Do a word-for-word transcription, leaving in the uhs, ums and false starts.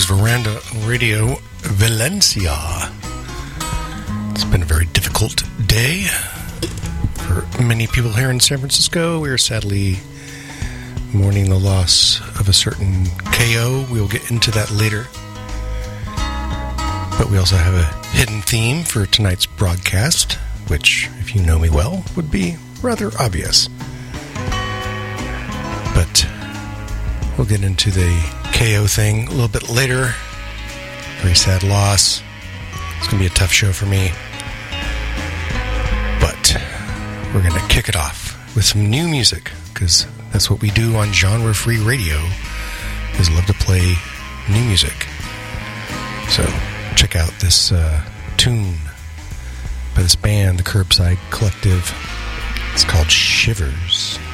was Veranda Radio Valencia. It's been a very difficult day for many people here in San Francisco. We are sadly mourning the loss of a certain K O. We will get into that later. But we also have a hidden theme for tonight's broadcast, which, if you know me well, would be rather obvious. But we'll get into the K O thing a little bit later. Very sad loss. It's going to be a tough show for me. But we're going to kick it off with some new music, because that's what we do on genre-free radio, is love to play new music. So check out this uh, tune by this band, the Curbside Collective. It's called Shivers.